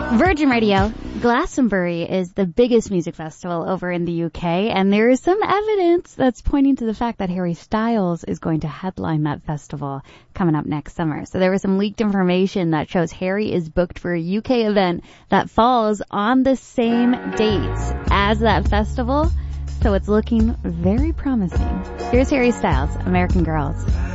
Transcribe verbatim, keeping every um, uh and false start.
Virgin Radio. Glastonbury is the biggest music festival over in the U K, and there is some evidence that's pointing to the fact that Harry Styles is going to headline that festival coming up next summer. So there was some leaked information that shows Harry is booked for a U K event that falls on the same dates as that festival. So it's looking very promising. Here's Harry Styles, American Girls.